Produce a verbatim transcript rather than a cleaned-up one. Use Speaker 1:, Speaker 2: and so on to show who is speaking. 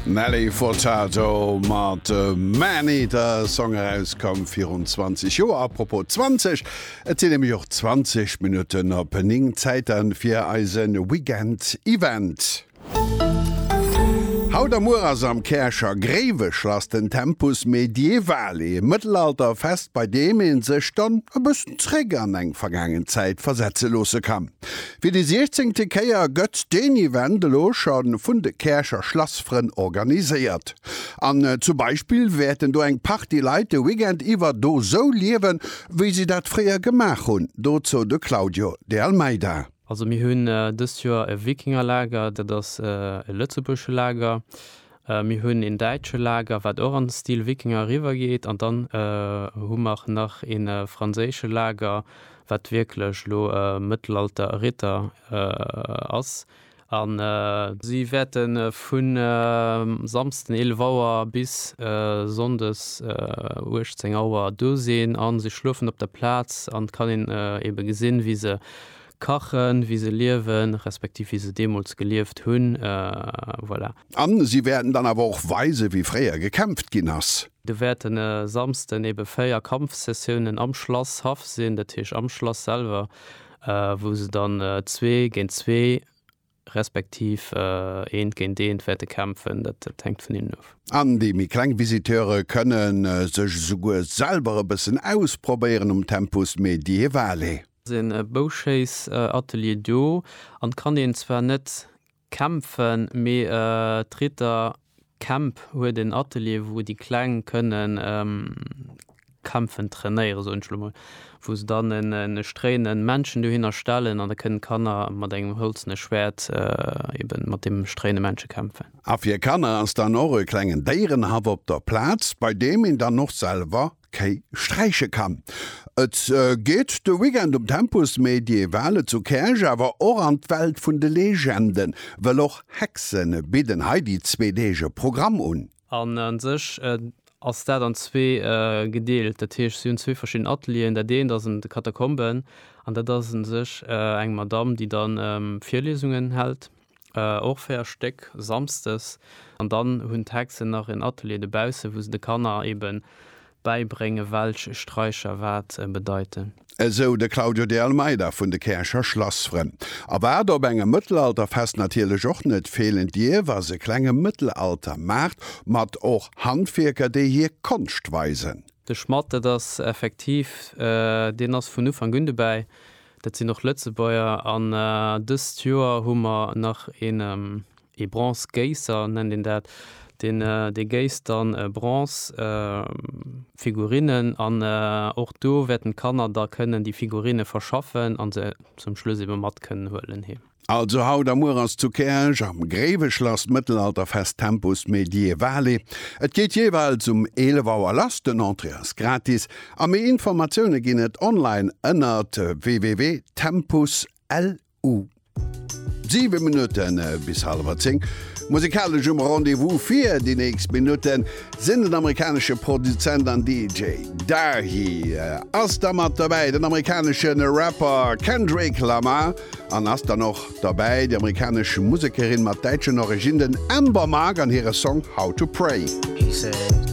Speaker 1: Nelly Furtado mat äh, Mani der Song herauskom vierundzwanzig Joer apropos zwanzig erzähle mir auch zwanzig Minuten Opening-Zeiten fir eisen Weekend-Event. Haut am Muras am Kärscher Grewech lass den Tempus Medievale im Mittelalter fest, bei dem in sech dann e bëssen Träger an eng vergangen Zeit versetze lose kann. Wie die sechzehnte Keier gëtt den Event schon vun de Kärscher Schlossfren organisiert. An äh, zum Beispiel werden du eng Party Leute Weekend iwwer do so liewen, wie sie dat freier gemach hun. Dozo de Claudio de Almeida.
Speaker 2: Also mir hunn äh, dës Jahr e Wikingerlager, dat das äh, e Lützebusche Lager, äh, mir hunn en Deitsche Lager, wat or an Stil Wikinger River geht, an dann äh, hummer nach en äh, franzésche Lager, wat wirklichklech lo äh, Mittelalter Ritter äh, ass. An äh, sie werden äh, vun äh, samsten Elvauer bis äh, sondes äh, Urzeng Auer dosinn an sie schluffen op der Platz an kann in äh, eben gesinn wie se kachen, wie se liewen, respektiv wie se Demos gelieft hunn äh, voilà.
Speaker 1: An sie werden dann aber auch weise wie freier gekämpft ginnas.
Speaker 2: Du werden äh, samsten ebe féier Kampfsessionen am Schloss haf sinn, der Tisch am Schloss selber, äh, wo se dann äh, zwee gen zwee respektiv äh, een gen den wette kämpfen, dat tankt vun innen auf.
Speaker 1: An die mi Kleinvisiteure können äh, sech sogur selber bisssen ausprobieren um Tempus Medievale.
Speaker 2: Sin äh, Bouchers äh, Atelier do an kann den zwar net kämpfen mé äh, dritter Camp hue den Atelier, wo die Kleinen können ähm, kämpfen trainieren so mal, wo sie dann en en streenen Menschen du hinnerstellen an der können kannner mat engem holzne Schwert äh, eben mat dem streene Menschen kämpfen.
Speaker 1: Afir kannner ans dann eure klengen Deieren ha op der Platz, bei dem ihn dann noch selber kei streiche kann. Et äh, geht de Weekend um Tempus Medievale zu Käsch, aber auch an die Welt vun de Legenden, well auch Hexen bidden Heidi zweidege Programm un.
Speaker 2: An an sech äh, ass dat an zwee äh, gedeelt, dat Teech hunn zwee verschieden Atelieren, der deen dat sind de Katakomben, an dat dat sech äh, eng Madame, die dann ähm, Vierlesungen hält, äh, auch versteck samstes, an dann hunn Hexen nach en Atelier de Bause, wo se de Kanner eben beibringe welch Streicher wat äh, bedeuten.
Speaker 1: Also de Claudio de Almeida vun de Kärscher Schlossfren. Aber op engem Mittelalter fest natürlich auch net fehlen Dir, was se klenge Mittelalter macht, mat och Handwerker, die hier Kunst weisen.
Speaker 2: De Schmatte das effektiv äh, den ass vun nu van Günde bei, dat sie noch Lützebäuer an äh, dës Joer hummer nach en ähm, e Bronze Geiser nennen den dat. Den äh, de Geistern äh, Bronze äh, Figurinen an och äh, do wetten Kanner da können die Figurine verschaffen an se zum Schluss iwwer mat können hëllen he.
Speaker 1: Also haut am Muras zu Käsch am Greweschloss Mittelalterfest Tempus Medievale. Et geht jeweils um elewauer Last den Entreas gratis. A méi Informationoune ginn et online ënnert w w w punkt tempus punkt l u. Sieben Minuten äh, bis halber zehn. Musikalisch um Rendezvous für die nächsten Minuten sind den amerikanischen Produzent und D J Dahi. Äh, als da mit dabei den amerikanischen Rapper Kendrick Lamar. Und als da noch dabei die amerikanische Musikerin mit deutschen Originen Amber Mark an ihrem Song How to Pray.